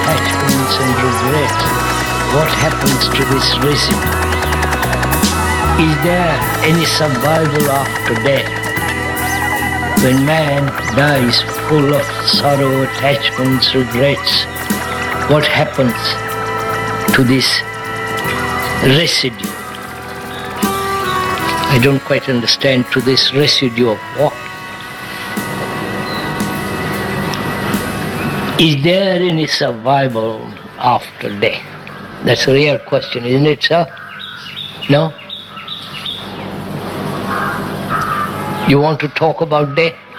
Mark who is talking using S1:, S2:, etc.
S1: attachments and regrets, what happens to this residue? Is there any survival after death? When man dies full of sorrow, attachments, regrets, what happens to this residue? I don't quite understand. To this residue of what? Is there any survival after death? That's a real question, isn't it, sir? No? You want to talk about death?